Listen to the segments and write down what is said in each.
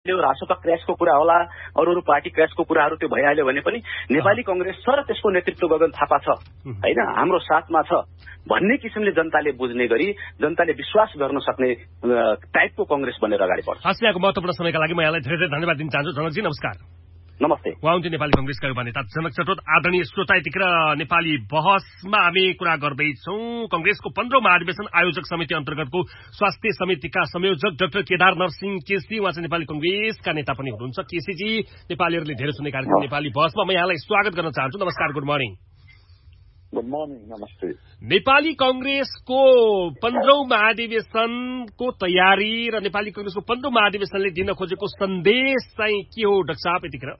रासोपा क्र्यासको कुरा होला, अरू पार्टी क्र्यासको कुराहरू त्यो भइहाल्यो भने पनि नेपाली कांग्रेस छ र त्यसको नेतृत्व गगन थापा छ हैन, हाम्रो साथमा छ भन्ने किसिमले जनताले बुझ्ने गरी जनताले विश्वास गर्न सक्ने टाइपको कांग्रेस बनेर अगाडि बढ्छ। यहाँको महत्त्वपूर्ण समयका लागि म यहाँलाई धेरै धेरै धन्यवाद दिन चाहन्छु। जनकजी नमस्कार। नमस्ते। उहाँ हुन्थे नेपाली कांग्रेसका युवा नेता जनक चटोट। आदरणीय श्रोता, यतिखेर नेपाली बहसमा हामी कुरा गर्दैछौँ। कांग्रेसको 15औं महाधिवेशन आयोजक समिति अन्तर्गतको स्वास्थ्य समितिका संयोजक डाक्टर केदार नरसिंह केसी, उहाँ चाहिँ नेपाली कांग्रेसका नेता पनि हुनुहुन्छ। केसीजी, नेपालीहरूले धेरै सुन्ने कार्यक्रम नेपाली बहसमा म यहाँलाई स्वागत गर्न चाहन्छु। नमस्कार, गुड मर्निङ। गुड मर्निङ, नमस्ते। नेपाली कांग्रेसको 15औं महाधिवेशनको तयारी र नेपाली कांग्रेसको 15औं महाधिवेशनले दिन खोजेको सन्देश चाहिँ के हो डाक्टर साहब यतिखेर?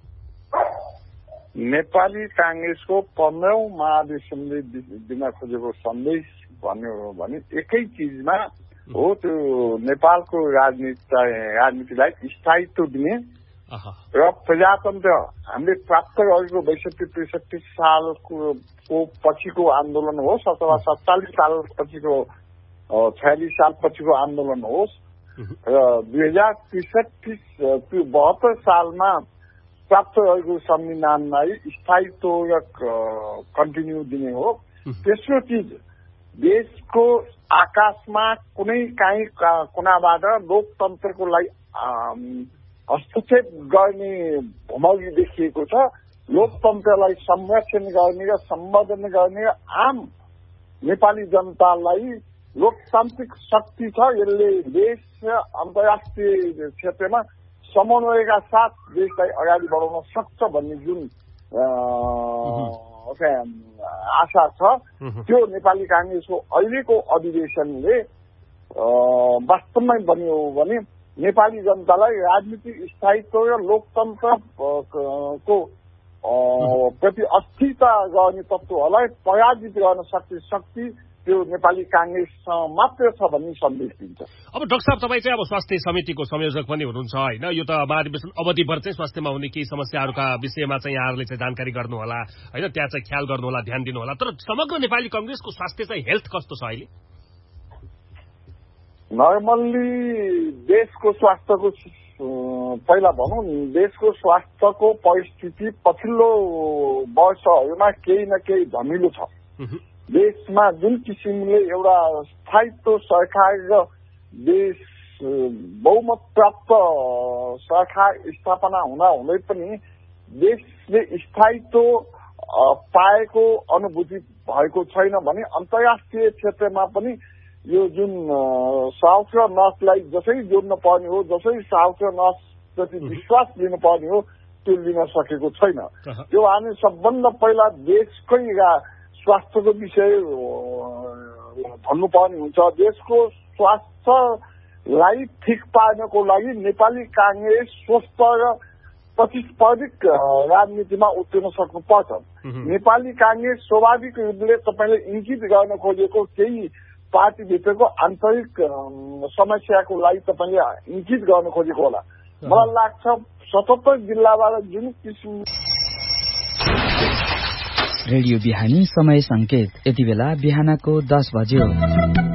नेपाली कांग्रेसको 15औं महाधिवेशनले दिन खोजेको सन्देश भन्यो भने एकै चीजमा हो, त्यो नेपालको राजनीतिलाई स्थायित्व दिने र प्रजातन्त्र हामीले प्राप्त गरेको 62-63 सालको पछिको आन्दोलन होस् अथवा 47 साल पछिको 46 साल पछिको आन्दोलन होस् र 2063-72 सालमा प्राप्त गरेको संविधानलाई स्थायित्व र कन्टिन्यू दिने हो। तेस्रो चिज, देशको आकाशमा कुनै काहीँ कुनाबाट लोकतन्त्रको लागि हस्तक्षेप गर्ने भूमि देखिएको छ। लोकतन्त्रलाई संरक्षण गर्ने र सम्वर्धन गर्ने र आम नेपाली जनतालाई लोकतान्त्रिक शक्ति छ, यसले देश र अन्तर्राष्ट्रिय क्षेत्रमा समन्वयका साथ देशलाई अगाडि बढाउन सक्छ भन्ने जुन आशा छ, त्यो नेपाली कांग्रेसको अहिलेको अधिवेशनले वास्तवमै बन्यो भने नेपाली जनतालाई राजनीतिक स्थायित्व र लोकतन्त्रको प्रति अस्थिरता गर्ने तत्त्वहरूलाई पराजित गर्न सक्ने शक्ति त्यो नेपाली कांग्रेस मात्र छ भन्ने सन्देश दिन्छ। अब डाक्टर साहब, तपाईँ चाहिँ अब स्वास्थ्य समितिको संयोजक पनि हुनुहुन्छ होइन? यो त महाधिवेशन अवधिभर चाहिँ स्वास्थ्यमा हुने केही समस्याहरूका विषयमा चाहिँ यहाँहरूले चाहिँ जानकारी गर्नुहोला होइन, त्यहाँ चाहिँ ख्याल गर्नुहोला, ध्यान दिनुहोला। तर समग्र नेपाली कांग्रेसको स्वास्थ्य चाहिँ हेल्थ कस्तो छ अहिले? नर्मल्ली देशको स्वास्थ्यको पहिला भनौँ, देशको स्वास्थ्यको परिस्थिति पछिल्लो वर्षहरूमा केही न केही धमिलो छ। देशमा जुन किसिमले एउटा स्थायित्व सरकार र देश बहुमत प्राप्त सरकार स्थापना हुँदा हुँदै पनि देशले स्थायित्व पाएको अनुभूति भएको छैन भने अन्तर्राष्ट्रिय क्षेत्रमा पनि यो जुन साउथ र नर्थलाई जसरी जोड्न पर्ने हो, जसरी साउथ र नर्थ प्रति विश्वास लिनु पर्ने हो, त्यो लिन सकेको छैन। त्यो हामी सबभन्दा पहिला देशकै स्वास्थ्यको विषय भन्नुपर्ने हुन्छ। देशको स्वास्थ्यलाई ठिक पार्नको लागि नेपाली कांग्रेस स्वस्थ र प्रतिस्पर्धिक राजनीतिमा उत्रिन सक्नुपर्छ। नेपाली कांग्रेस स्वाभाविक रूपले तपाईँले इङ्गित गर्न खोजेको केही पार्टीभित्रको आन्तरिक समस्याको लागि तपाईँले इङ्गित गर्न खोजेको होला। मलाई लाग्छ 77 जिल्लाबाट जुन किसिम रेडियो बिहानी समय संकेत यति बेला बिहानको 10 बज्यो।